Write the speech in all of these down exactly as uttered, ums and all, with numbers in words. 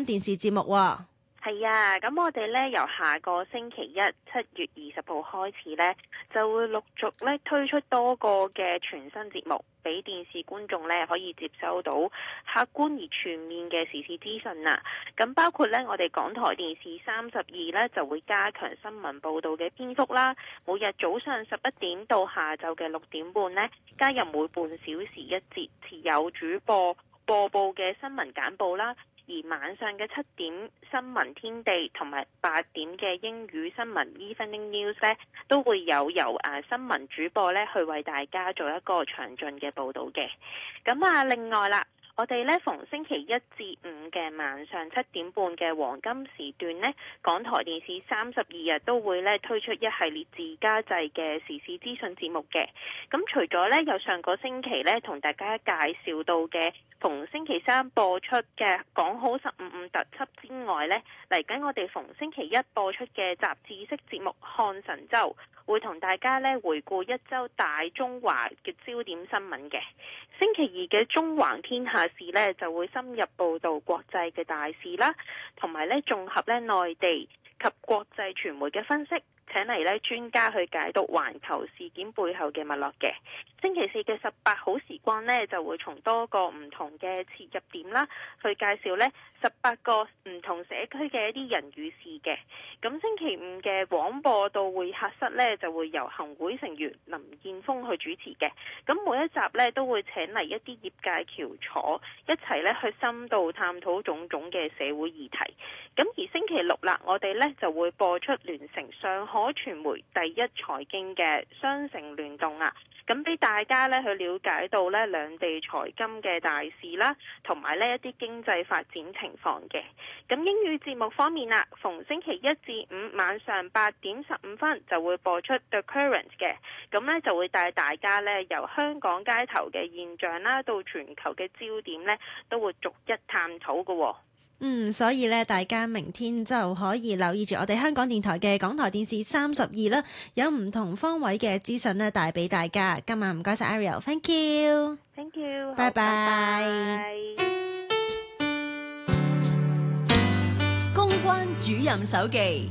新電視節目喎。 係啊，咁我哋咧由下個星期一七月二十號開始咧，就會陸續咧推出多個嘅全新節目，俾電視觀眾咧可以接收到客觀而全面嘅時事資訊啊。咁包括咧我哋港台電視三十二咧就會加強新聞報導嘅篇幅啦，每日早上十一點到下晝嘅六點半咧，加入每半小時一節持有主播播報嘅新聞簡報啦。而晚上嘅七點新聞天地同埋八點嘅英語新聞 Evening News 咧，都會有由誒新聞主播咧去為大家做一個詳盡嘅報導嘅。咁啊，另外啦，我哋咧逢星期一至五嘅晚上七點半嘅黃金時段呢，港台電視三十二日都會咧推出一系列自家製嘅時事資訊節目嘅。咁除咗咧有上個星期咧同大家介紹到嘅逢星期三播出嘅講好十五五特輯之外呢，嚟緊我哋逢星期一播出嘅雜誌式節目《看神州》，會同大家呢回顧一周大中華嘅焦點新聞嘅。星期二嘅中環天下事呢，就會深入報導國際嘅大事啦，同埋呢綜合呢內地及國際傳媒嘅分析，請嚟呢專家去解讀環球事件背後嘅脈絡嘅。星期四嘅十八好時光呢，就會從多個唔同嘅切入點啦，去介紹呢十八個唔同社區嘅一啲人與事嘅。咁星期五嘅廣播道會客室呢，就會由行會成員林建峰去主持嘅。咁每一集呢，都會請嚟一啲業界翹楚，一齊呢去深度探討種種嘅社會議題。咁而星期六啦，我哋呢就會播出聯成上海傳媒第一財經嘅雙城聯動啊，咁俾大家呢去了解到呢兩地財金嘅大事啦，同埋呢一啲經濟發展情況嘅。咁英語節目方面啦，逢星期一至五晚上八點十五分就會播出 The Current 嘅，咁呢就會帶大家呢由香港街頭嘅現象啦，到全球嘅焦點呢，都會逐一探討嘅喎。 嗯，所以咧，大家明天就可以留意住我哋香港電台嘅港台電視三十二啦，有唔同方位嘅資訊咧帶俾大家。今晚唔該晒 Ariel，Thank you，Thank you， 拜拜。 公關主任手記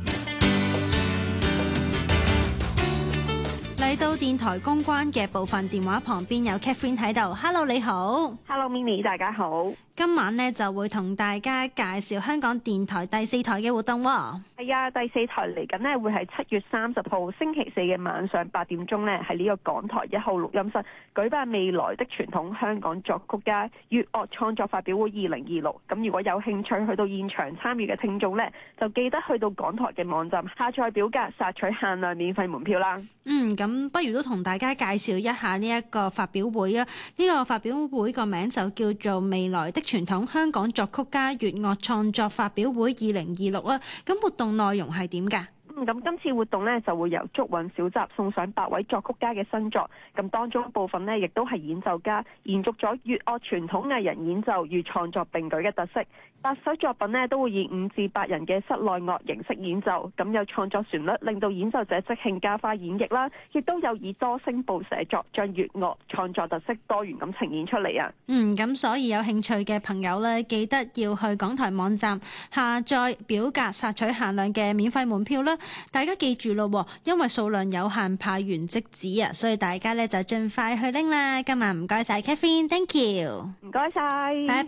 嚟到電台公關嘅部分，電話旁邊有 Catherine 喺度。Hello， 你好。 Hello Minnie， 大家好。 今晚呢就會同大家介紹香港電台第四台嘅活動喎。 係啊，第四台嚟緊呢會係七月三十號星期四嘅晚上八點鐘呢，喺呢個港台一號錄音室舉辦未來的傳統香港作曲家粵樂創作發表會二零二六。咁如果有興趣去到現場參與嘅聽眾呢，就記得去到港台嘅網站下載表格，索取限量免費門票啦。 嗯，咁不如都同大家介紹一下呢一個發表會啊。呢、這個發表會個名就叫做未來的傳統香港作曲家粵樂創作發表會二零二六啊。咁活動內容係點㗎？ 咁今次活動呢，就會由竹韻小集送上八位作曲家嘅新作，咁當中部分呢，亦都係演奏家延續咗粵樂傳統藝人演奏與創作並舉嘅特色。八首作品呢，都會以五至八人嘅室內樂形式演奏，咁有創作旋律令到演奏者即興加快演繹啦，亦都有以多聲部寫作將粵樂創作特色多元咁呈現出嚟啊。 嗯，咁所以有興趣嘅朋友呢，記得要去港台網站下載表格索取限量嘅免費門票啦。大家記住咯，因為數量有限，派完即止啊，所以大家咧就盡快去拎啦。今晚唔該晒 Catherine，Thank you， 唔該晒， 拜拜。